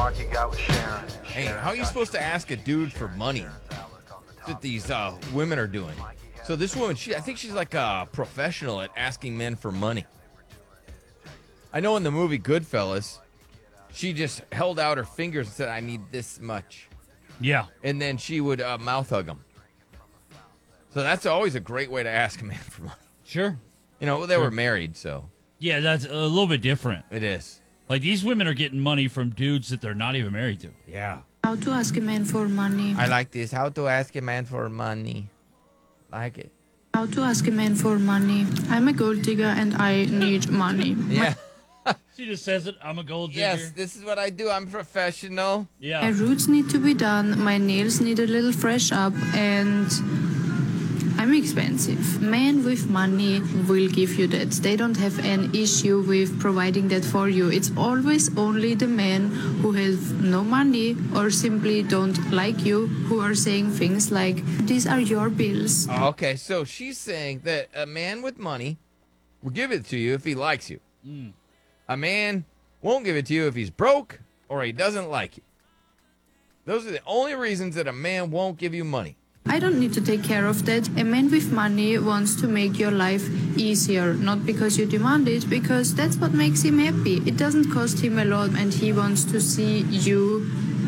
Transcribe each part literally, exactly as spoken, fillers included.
talk you got with Sharon. Hey, how are you supposed to ask a dude for money that these uh, women are doing? So this woman, she, I think she's like a professional at asking men for money. I know in the movie Goodfellas, she just held out her fingers and said, I need this much. Yeah. And then she would uh, mouth hug him. So that's always a great way to ask a man for money. Sure. You know, they Sure. were married, so. Yeah, that's a little bit different. It is. Like, these women are getting money from dudes that they're not even married to. Yeah. How to ask a man for money. I like this. How to ask a man for money. Like it. How to ask a man for money. I'm a gold digger and I need money. Yeah. She just says it. I'm a gold digger. Yes, this is what I do. I'm professional. My Yeah. roots need to be done, my nails need a little fresh up, and I'm expensive. Men with money will give you that. They don't have an issue with providing that for you. It's always only the men who have no money or simply don't like you who are saying things like, these are your bills. Okay, so she's saying that a man with money will give it to you if he likes you. Mm. A man won't give it to you if he's broke or he doesn't like you. Those are the only reasons that a man won't give you money. I don't need to take care of that. A man with money wants to make your life easier, not because you demand it, because that's what makes him happy. It doesn't cost him a lot, and he wants to see you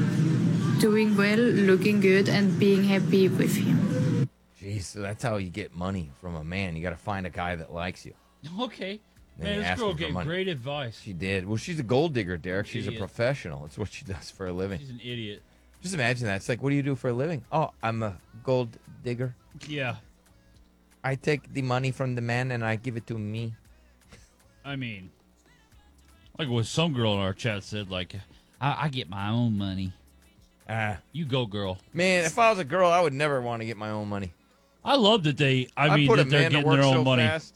doing well, looking good, and being happy with him. Jeez, so that's how you get money from a man. You got to find a guy that likes you. Okay. Then Man, you this ask girl him for gave money. great advice. She did. Well, she's a gold digger, Derek. She's Idiot. a professional. It's what she does for a living. She's an idiot. Just imagine that. It's like, what do you do for a living? Oh, I'm a gold digger. Yeah. I take the money from the man and I give it to me. I mean, like what some girl in our chat said, like, I, I get my own money. Ah, You go, girl. man, if I was a girl, I would never want to get my own money. I love that they, I I'd mean, put a that they're man to getting work their own so money. fast.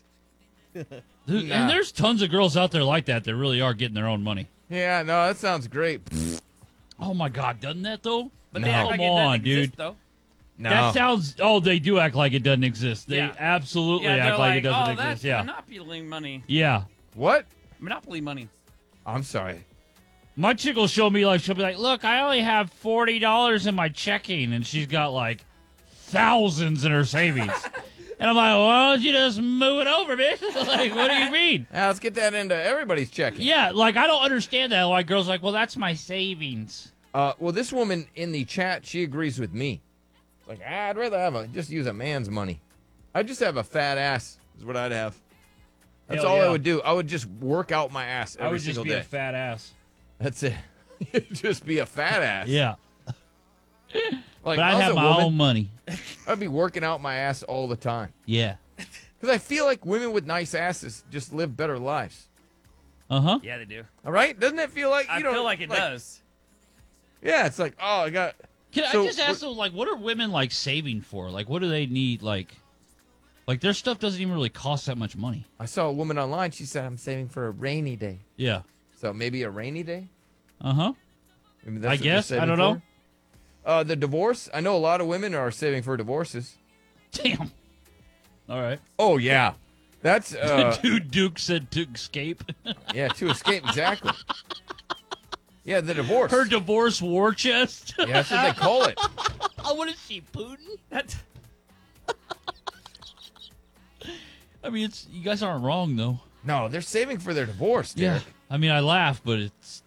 Dude, Nah. And there's tons of girls out there like that that really are getting their own money. Yeah, no, that sounds great. Oh, my God. Doesn't that, though? But No. they act Come like it doesn't on, dude. exist, though. No. That sounds, oh, they do act like it doesn't exist. They Yeah. absolutely Yeah, they're act like, it doesn't oh, exist. that's Yeah. monopoly money. Yeah. What? Monopoly money. I'm sorry. My chick will show me, like, she'll be like, look, I only have forty dollars in my checking, and she's got, like, thousands in her savings. And I'm like, well, why don't you just move it over, bitch? Like, what do you mean? Now, let's get that into everybody's checking. Yeah, like, I don't understand that. Like, girls like, well, that's my savings. Uh, well, this woman in the chat, she agrees with me. Like, ah, I'd rather have a just use a man's money. I'd just have a fat ass is what I'd have. That's Hell all I yeah. would do. I would just work out my ass every I would just single be day. a fat ass. That's it. Just be a fat ass. Yeah. Like, But I I'd was have a my woman, own money. I'd be working out my ass all the time. Yeah. Because I feel like women with nice asses just live better lives. Uh-huh. Yeah, they do. All right? Doesn't it feel like, you I know, feel like it does. Yeah, it's like, oh, I got... Can So, I just ask what- them, like, what are women, like, saving for? Like, what do they need, like... Like, their stuff doesn't even really cost that much money. I saw a woman online. She said, I'm saving for a rainy day. Yeah. So maybe a rainy day? Uh-huh. Maybe I that's what they're guess. I saving don't know. for? Uh, the divorce. I know a lot of women are saving for divorces. Damn. All right. Oh, yeah. That's, uh, Dude, Duke said to escape. yeah, to escape, exactly. Yeah, the divorce. Her divorce war chest. Yeah, that's what they call it. I want to see Putin. That, I mean, it's you guys aren't wrong, though. No, they're saving for their divorce, Yeah. Derek. I mean, I laugh, but it's